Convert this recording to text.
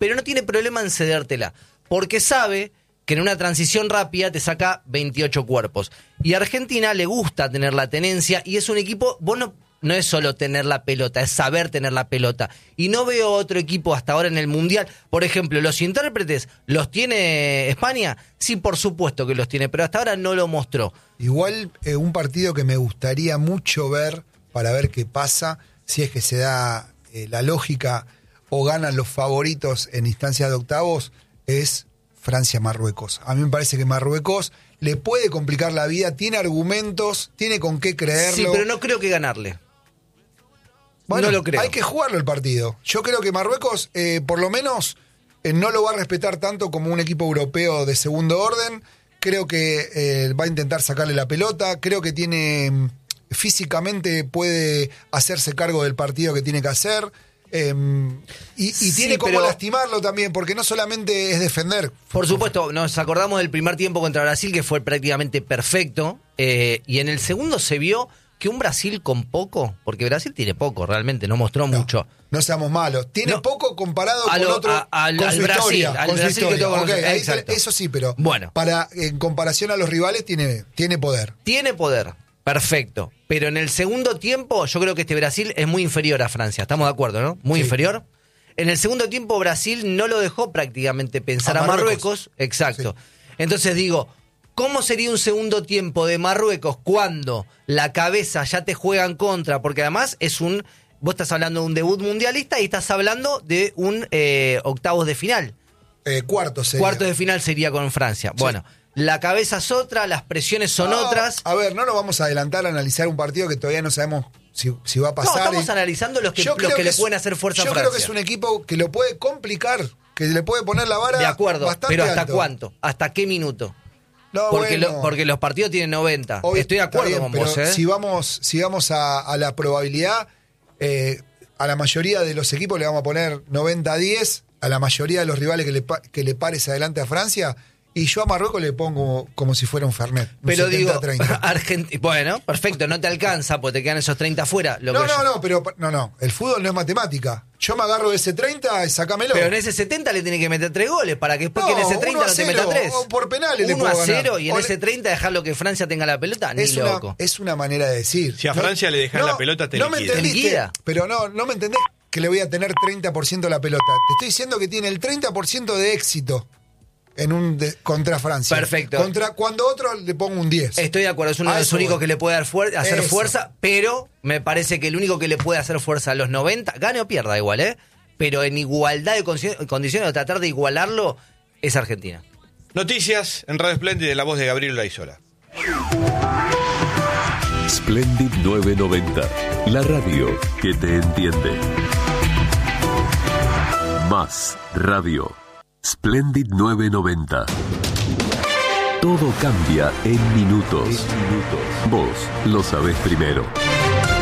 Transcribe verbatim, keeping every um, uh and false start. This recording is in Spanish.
pero no tiene problema en cedértela, porque sabe que en una transición rápida te saca veintiocho cuerpos. Y a Argentina le gusta tener la tenencia, y es un equipo, vos no, no es solo tener la pelota, es saber tener la pelota. Y no veo otro equipo hasta ahora en el Mundial. Por ejemplo, los intérpretes, ¿los tiene España? Sí, por supuesto que los tiene, pero hasta ahora no lo mostró. Igual eh, un partido que me gustaría mucho ver, para ver qué pasa, si es que se da eh, la lógica o ganan los favoritos en instancias de octavos, es Francia-Marruecos. A mí me parece que Marruecos le puede complicar la vida, tiene argumentos, tiene con qué creerlo. Sí, pero no creo que ganarle. Bueno, no lo creo. Hay que jugarlo el partido. Yo creo que Marruecos, eh, por lo menos, eh, no lo va a respetar tanto como un equipo europeo de segundo orden. Creo que eh, va a intentar sacarle la pelota. Creo que tiene, físicamente puede hacerse cargo del partido que tiene que hacer. Eh, y, y sí, tiene como pero lastimarlo también, porque no solamente es defender. Por supuesto, nos acordamos del primer tiempo contra Brasil, que fue prácticamente perfecto, eh, y en el segundo se vio que un Brasil con poco, porque Brasil tiene poco, realmente, no mostró no, mucho. No seamos malos, tiene no, poco comparado a con lo, otro, a, a, con al su Brasil, historia, al con Brasil su historia. Que okay, ahí, Exacto. Eso sí, pero bueno, para en comparación a los rivales tiene, tiene poder. Tiene poder. Perfecto, pero en el segundo tiempo yo creo que este Brasil es muy inferior a Francia, estamos de acuerdo, ¿no? Muy sí. inferior. En el segundo tiempo Brasil no lo dejó prácticamente pensar a, a Marruecos. Marruecos, exacto. Sí. Entonces digo, ¿cómo sería un segundo tiempo de Marruecos cuando la cabeza ya te juega en contra? Porque además es un, vos estás hablando de un debut mundialista y estás hablando de un eh, octavos de final. Eh, cuarto sería. Cuartos de final sería con Francia. Sí. Bueno. La cabeza es otra, las presiones son no, otras. A ver, no nos vamos a adelantar a analizar un partido que todavía no sabemos si, si va a pasar. No, estamos y... analizando los que, los que, que le es, pueden hacer fuerza a Francia. Yo creo que es un equipo que lo puede complicar, que le puede poner la vara. De acuerdo, bastante pero ¿hasta alto. cuánto? ¿Hasta qué minuto? No, porque, bueno, lo, porque los partidos tienen noventa. Obvio, Estoy de acuerdo bien, con pero vos, ¿eh? Si vamos, si vamos a, a la probabilidad, eh, a la mayoría de los equipos le vamos a poner noventa a diez, a la mayoría de los rivales que le, que le pares adelante a Francia. Y yo a Marruecos le pongo como si fuera un Fernet. Un pero setenta, digo, Argent- bueno, perfecto, no te alcanza porque te quedan esos treinta afuera. Lo no, que no, yo... no, pero no, no. El fútbol no es matemática. Yo me agarro de ese treinta y sacámelo. Pero en ese setenta le tiene que meter tres goles para que después no, que en ese treinta no te meta tres. O por penales le uno puedo a cero ganar. Y en o ese treinta dejarlo que Francia tenga la pelota, ni es loco. Una, es una manera de decir. Si a Francia no, le dejas no, la pelota, te no liquida. Me ¿Te liquida? Pero no, no me entendés que le voy a tener treinta por ciento la pelota. Te estoy diciendo que tiene el treinta por ciento de éxito. En un de, contra Francia. Perfecto. Contra cuando otro le pongo un diez. Estoy de acuerdo, es uno a de los únicos bueno. que le puede dar fuer- hacer eso. fuerza, pero me parece que el único que le puede hacer fuerza a los noventa, gane o pierda igual, ¿eh? Pero en igualdad de condiciones, de tratar de igualarlo, es Argentina. Noticias en Radio Splendid de la voz de Gabriel Laizola. Splendid novecientos noventa, la radio que te entiende. Más radio. Splendid novecientos noventa. Todo cambia en minutos. minutos. Vos lo sabés primero.